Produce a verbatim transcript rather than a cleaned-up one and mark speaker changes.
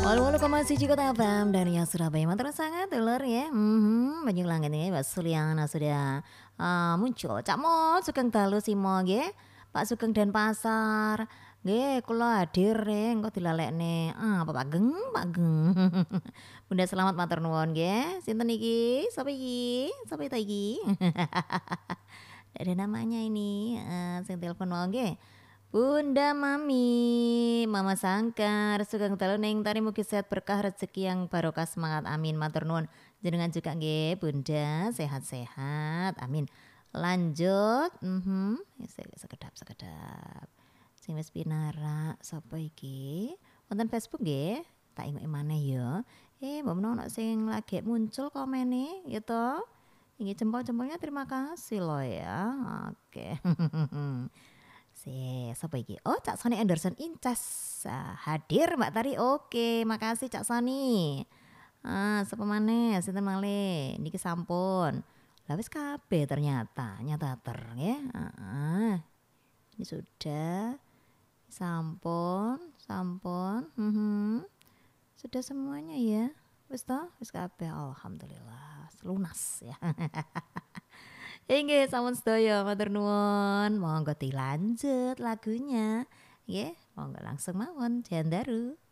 Speaker 1: Walu-walu koma siji Kota F M dari yang Surabaya matur sangat dulur ya. Mhm, banyu langit ini Mbak Suliana sudah uh, muncul. Cak Mo Sugeng dalu simo nggih. Pak Sugeng Denpasar. Nggih, kula hadir ya, engko dilalekne. Ah, Pak Geng, Pak Geng. Bunda selamat matur nuwun nggih. Sinten iki? Sapa iki? Sapa ta iki? Ndak ada namanya ini. Heeh, sing telepon mau nggih. Bunda Mami, Mama Sangkar, Sugeng dalu ning tari mugi sehat berkah rezeki yang barokah semangat amin matur nuwun. Jenengan juga nggih Bunda sehat-sehat amin. Lanjut, mhm, ya se- sekedap sekedap. Sing wis pinara sapa iki? Wonten Facebook nggih? Tak ingoke maneh ya. Eh, mbok menawa ana sing lagi muncul komene ya toh. Ini jempol-jempolnya terima kasih loh ya. Oke. Si, sapa iki? Oh, Cak Sony Anderson Incas. Ah, hadir Mbak Tari. Oke, makasih Cak Sony. Ah, sapa maneh? Sinten malih? Niki sampun. Lah wis kabeh ternyata, nyata ter ya. Heeh. Ini sudah sampun, sampun. Mhm. Sudah semuanya ya. Wis toh? Wis kabeh. Alhamdulillah. Lunas ya. Inggih sampun sedaya matur nuwun. Monggo dilanjut lagunya. Nggih, monggo langsung mawon Jandaru.